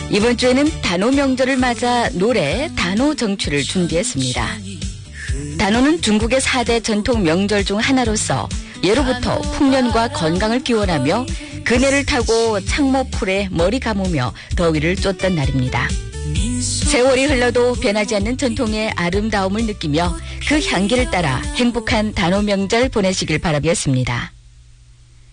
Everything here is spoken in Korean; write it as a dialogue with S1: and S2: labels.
S1: 이번 주에는 단오 명절을 맞아 노래 단오 정취를 준비했습니다. 단오는 중국의 4대 전통 명절 중 하나로서 예로부터 풍년과 건강을 기원하며 그네를 타고 창모풀에 머리 감으며 더위를 쫓던 날입니다. 세월이 흘러도 변하지 않는 전통의 아름다움을 느끼며 그 향기를 따라 행복한 단오 명절 보내시길 바라겠습니다.